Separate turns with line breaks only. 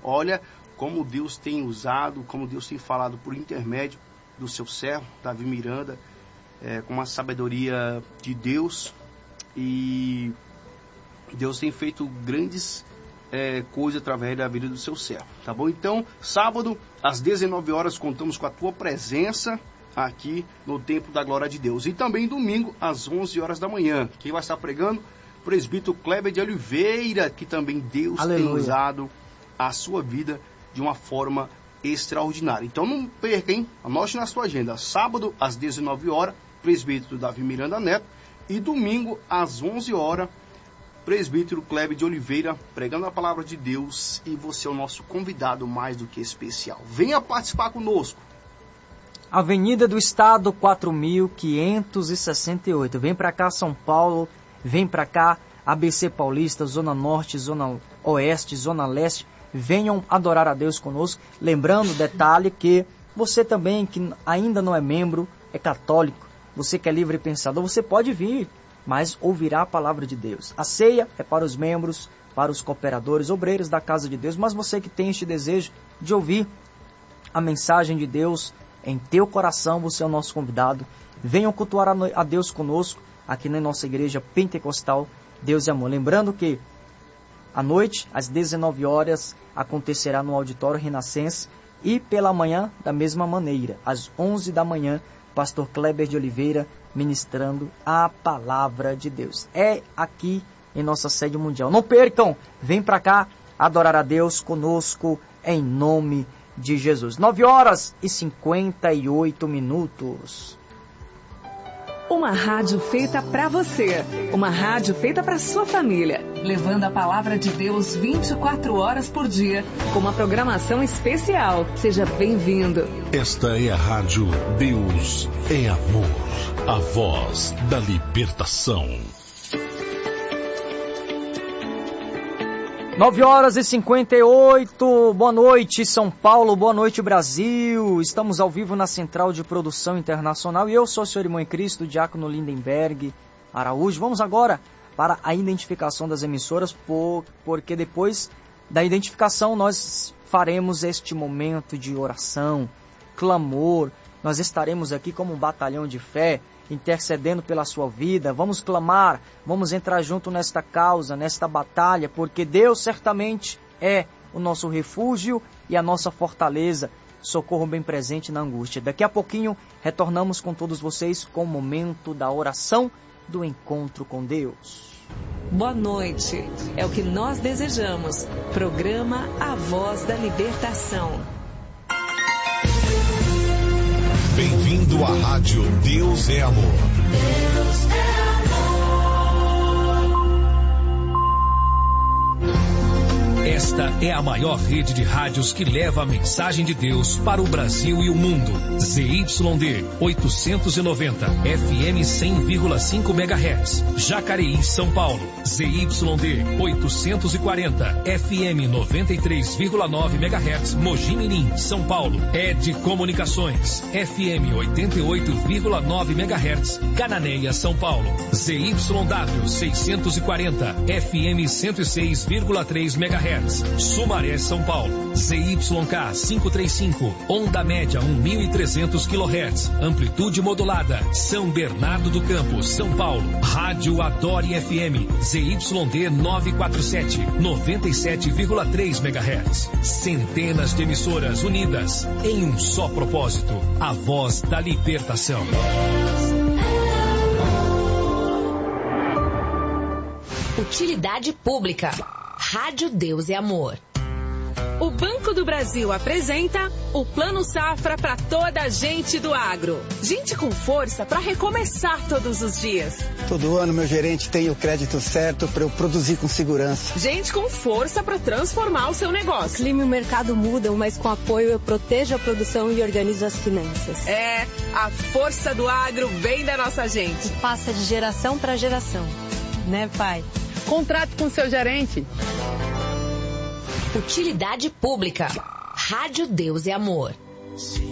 Olha como Deus tem usado, como Deus tem falado por intermédio do seu servo, Davi Miranda, com a sabedoria de Deus, e Deus tem feito grandes coisas através da vida do seu servo, tá bom? Então, sábado, às 19 horas, contamos com a tua presença aqui no Templo da Glória de Deus. E também domingo, às 11 horas da manhã. Quem vai estar pregando? Presbítero Kleber de Oliveira, que também Deus tem usado a sua vida de uma forma extraordinária. Então não perca, hein? Anote na sua agenda. Sábado, às 19 horas, presbítero Davi Miranda Neto. E domingo, às 11 horas, presbítero Kleber de Oliveira, pregando a palavra de Deus. E você é o nosso convidado mais do que especial. Venha participar conosco.
Avenida do Estado, 4.568. Vem para cá, São Paulo. Vem para cá, ABC Paulista, Zona Norte, Zona Oeste, Zona Leste. Venham adorar a Deus conosco. Lembrando, detalhe, que você também, que ainda não é membro, é católico, você que é livre pensador, você pode vir, mas ouvirá a palavra de Deus. A ceia é para os membros, para os cooperadores, obreiros da casa de Deus, mas você que tem este desejo de ouvir a mensagem de Deus em teu coração, você é o nosso convidado. Venham cultuar a Deus conosco, aqui na nossa igreja pentecostal, Deus é Amor. Lembrando que à noite, às 19 horas, acontecerá no Auditório Renascença, e pela manhã, da mesma maneira, às 11 da manhã, pastor Kleber de Oliveira ministrando a palavra de Deus. É aqui em nossa sede mundial. Não percam, vem para cá adorar a Deus conosco em nome de Jesus. 9 horas e 58 minutos.
Uma rádio feita para você, uma rádio feita para sua família, levando a palavra de Deus 24 horas por dia, com uma programação especial. Seja bem-vindo.
Esta é a rádio Deus é Amor, a voz da libertação.
9 horas e 58, boa noite São Paulo, boa noite Brasil. Estamos ao vivo na Central de Produção Internacional e eu sou o senhor irmão em Cristo, Diácono Lindenberg Araújo. Vamos agora para a identificação das emissoras, porque depois da identificação nós faremos este momento de oração, clamor. Nós estaremos aqui como um batalhão de fé, intercedendo pela sua vida. Vamos clamar, vamos entrar junto nesta causa, nesta batalha, porque Deus certamente é o nosso refúgio e a nossa fortaleza, socorro bem presente na angústia. Daqui a pouquinho retornamos com todos vocês com o momento da oração, do encontro com Deus.
Boa noite, é o que nós desejamos. Programa A Voz da Libertação.
Bem-vindo à rádio Deus é Amor.
Deus é amor.
Esta é a maior rede de rádios que leva a mensagem de Deus para o Brasil e o mundo. ZYD 890, FM 100,5 MHz, Jacareí, São Paulo. ZYD 840, FM 93,9 MHz, Mogi Mirim, São Paulo. ED Comunicações, FM 88,9 MHz, Cananéia, São Paulo. ZYW 640, FM 106,3 MHz, Sumaré, São Paulo. ZYK 535, onda média 1.300 kHz, amplitude modulada, São Bernardo do Campo, São Paulo. Rádio Adore FM, ZYD 947, 97,3 MHz. Centenas de emissoras unidas em um só propósito, a voz da libertação.
Utilidade pública. Rádio Deus é Amor.
O Banco do Brasil apresenta o Plano Safra para toda a gente do agro. Gente com força para recomeçar todos os dias.
Todo ano meu gerente tem o crédito certo para eu produzir com segurança.
Gente com força para transformar o seu negócio.
O clima e o mercado mudam, mas com apoio eu protejo a produção e organizo as finanças.
É, a força do agro vem da nossa gente.
E passa de geração para geração. Né, pai?
Contrate com seu gerente.
Utilidade pública. Rádio Deus é Amor.